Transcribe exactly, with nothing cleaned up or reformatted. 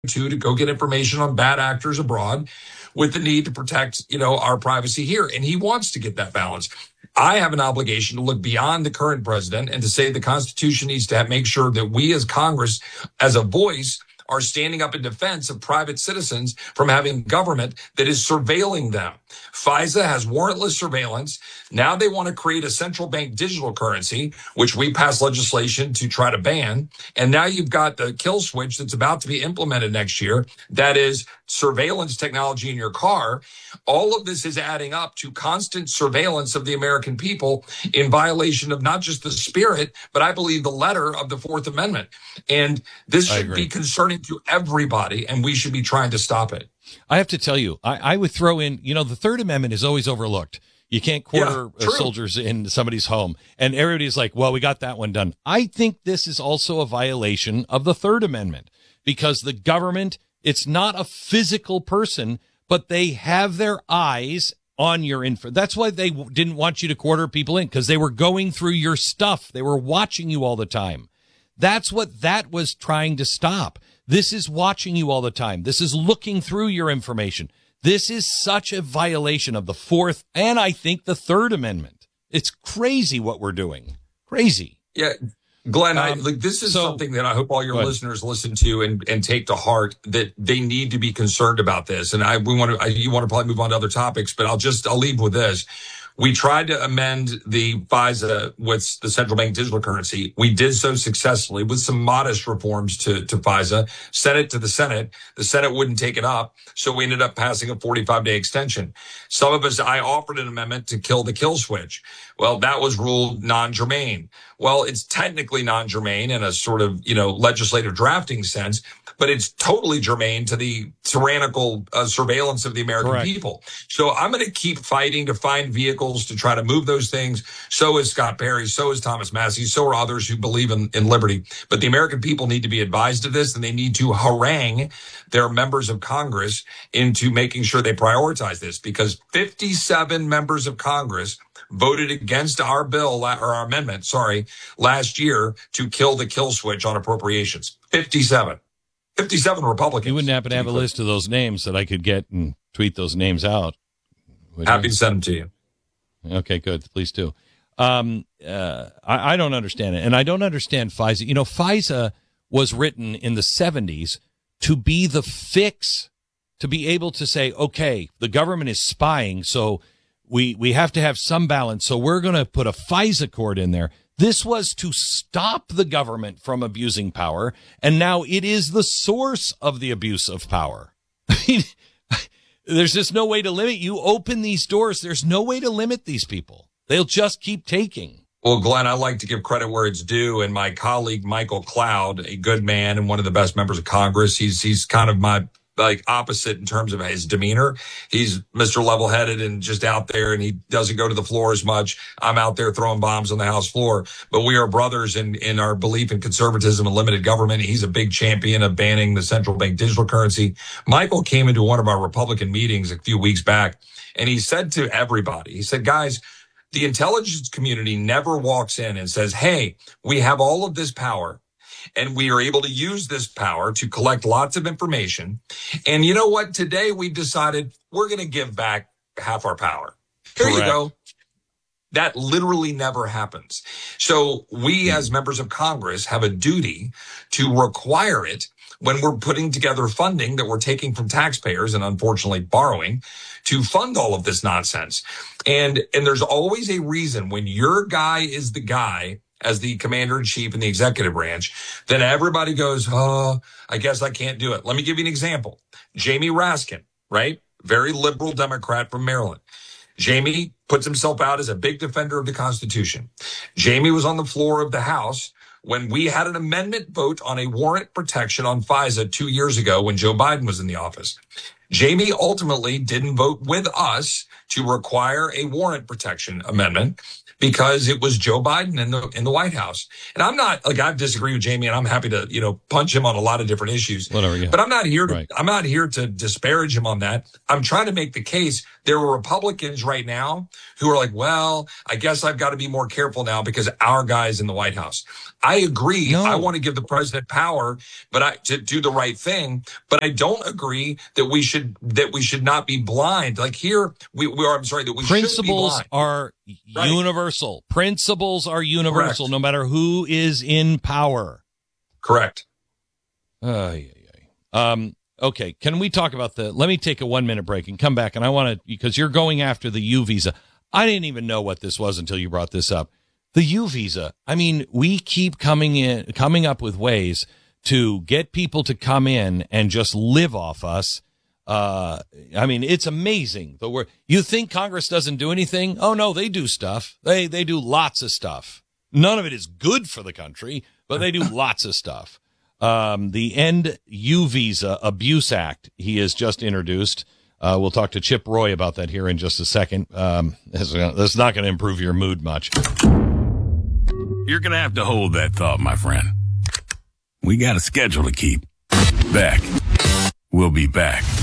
to to go get information on bad actors abroad with the need to protect, you know, our privacy here. And he wants to get that balance. I have an obligation to look beyond the current president and to say the Constitution needs to have, make sure that we as Congress, as a voice, are standing up in defense of private citizens from having government that is surveilling them. FISA has warrantless surveillance. Now they want to create a central bank digital currency, which we passed legislation to try to ban. And now you've got the kill switch that's about to be implemented next year. That is surveillance technology in your car. All of this is adding up to constant surveillance of the American people in violation of not just the spirit, but I believe the letter of the Fourth Amendment. And this should be concerning to everybody, and we should be trying to stop it. I have to tell you, I, I would throw in, you know, the Third Amendment is always overlooked. You can't quarter yeah, soldiers in somebody's home. And everybody's like, well, we got that one done. I think this is also a violation of the Third Amendment because the government, it's not a physical person, but they have their eyes on your info. That's why they w- didn't want you to quarter people in, because they were going through your stuff. They were watching you all the time. That's what that was trying to stop. This is watching you all the time. This is looking through your information. This is such a violation of the Fourth and I think the Third Amendment. It's crazy what we're doing. Crazy. Yeah. Glenn, um, I, like, this is so, something that I hope all your listeners listen to and, and take to heart, that they need to be concerned about this. And I, we want to, I, you want to probably move on to other topics, but I'll just, I'll leave with this. We tried to amend the FISA with the central bank digital currency. We did so successfully with some modest reforms to, to FISA, sent it to the Senate. The Senate wouldn't take it up, so we ended up passing a forty-five day extension. Some of us, I offered an amendment to kill the kill switch. Well, that was ruled non-germane. Well, it's technically non-germane in a sort of, you know, legislative drafting sense, but it's totally germane to the tyrannical uh, surveillance of the American Correct. people. So I'm going to keep fighting to find vehicles to try to move those things. So is Scott Perry. So is Thomas Massie. So are others who believe in, in liberty. But the American people need to be advised of this, and they need to harangue their members of Congress into making sure they prioritize this, because fifty-seven members of Congress voted against our bill, or our amendment, sorry, last year to kill the kill switch on appropriations. fifty-seven. fifty-seven Republicans. You wouldn't happen to have a list of those names that I could get and tweet those names out? Happy to send them to you. Okay, good. Please do. Um, uh, I, I don't understand it. And I don't understand FISA. You know, FISA was written in the seventies to be the fix, to be able to say, okay, the government is spying, so we, we have to have some balance. So we're going to put a FISA court in there. This was to stop the government from abusing power, and now it is the source of the abuse of power. I mean, there's just no way to limit. You open these doors, there's no way to limit these people. They'll just keep taking. Well, Glenn, I like to give credit where it's due, and my colleague Michael Cloud, a good man and one of the best members of Congress, he's he's kind of my like opposite in terms of his demeanor. He's Mister Level-headed and just out there, and he doesn't go to the floor as much. I'm out there throwing bombs on the House floor, but we are brothers in, in our belief in conservatism and limited government. He's a big champion of banning the central bank digital currency. Michael came into one of our Republican meetings a few weeks back, and he said to everybody, he said, guys, the intelligence community never walks in and says, hey, we have all of this power, and we are able to use this power to collect lots of information. And you know what? Today we decided we're going to give back half our power. Here Correct. you go. That literally never happens. So we as members of Congress have a duty to require it when we're putting together funding that we're taking from taxpayers and unfortunately borrowing to fund all of this nonsense. And, and there's always a reason when your guy is the guy as the commander in chief in the executive branch, then everybody goes, oh, I guess I can't do it. Let me give you an example. Jamie Raskin, right? Very liberal Democrat from Maryland. Jamie puts himself out as a big defender of the Constitution. Jamie was on the floor of the House when we had an amendment vote on a warrant protection on FISA two years ago when Joe Biden was in the office. Jamie ultimately didn't vote with us to require a warrant protection amendment because it was Joe Biden in the in the White House. And I'm not like I disagree with Jamie, and I'm happy to, you know, punch him on a lot of different issues. Whatever, yeah. But I'm not here to right. I'm not here to disparage him on that. I'm trying to make the case there are Republicans right now who are like, well, I guess I've got to be more careful now because our guy's in the White House. I agree. No. I want to give the president power, but I to do the right thing. But I don't agree that we should that we should not be blind. Like here, we, we are. I'm sorry that we principles should be blind. are right. universal. Principles are universal, Correct. no matter who is in power. Correct. Uh, yeah, yeah. Um. Okay, can we talk about the, let me take a one minute break and come back. And I want to, because you're going after the U visa. I didn't even know what this was until you brought this up. The U visa. I mean, we keep coming in, coming up with ways to get people to come in and just live off us. Uh, I mean, it's amazing. The word, you think Congress doesn't do anything? Oh no, they do stuff. They, they do lots of stuff. None of it is good for the country, but they do lots of stuff. Um, the End U Visa Abuse Act he has just introduced. Uh, we'll talk to Chip Roy about that here in just a second. Um, that's, that's not going to improve your mood much. You're going to have to hold that thought, my friend. We got a schedule to keep. Back. We'll be back.